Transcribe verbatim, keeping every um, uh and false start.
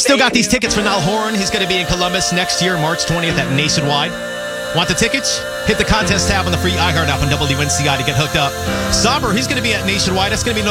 still got these tickets for Niall Horan. He's going to be in Columbus next year, March twentieth at Nationwide. Want the tickets? Hit the contest tab on the free iHeart app on W N C I to get hooked up. Somber, he's going to be at Nationwide. That's going to be